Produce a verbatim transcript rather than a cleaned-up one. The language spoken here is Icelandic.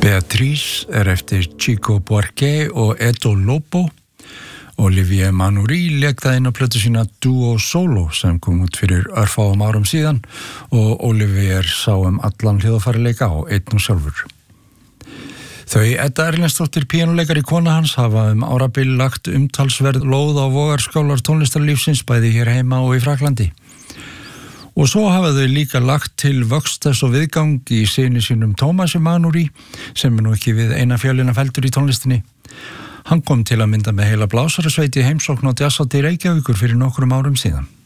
Beatrice er eftir Chico Buarque og Edo Lobo. Olivier Manoury lék það inn á plötu sína Duo Solo sem kom út fyrir örfáum árum síðan og Olivier sá um allan hljóðfæraleika á einn og sjálfur. Þau Edda Erlendsdóttir píanóleikari kona hans hafa um árabil lagt umtalsverð lóð á vogarskálar tónlistarlífsins bæði hér heima og í Fraklandi. Og svo hafa þau líka lagt til vöxt þess og viðgang í syni sínum Tómasi Manoury sem er nú ekki við eina fjölina feldur í tónlistinni. Hann kom til að mynda með heila blásarasveit í heimsókn á Jazzhátíð Reykjavíkur fyrir nokkrum árum síðan.